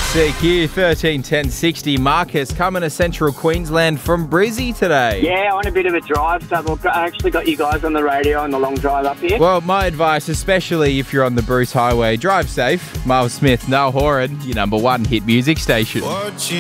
CQ 131060. Marcus coming to Central Queensland from Brizzy today. Yeah, on a bit of a drive, so I actually got you guys on the radio on the long drive up here. Well, my advice, especially if you're on the Bruce Highway, drive safe. Miles Smith, Noel Horan, your number one hit music station.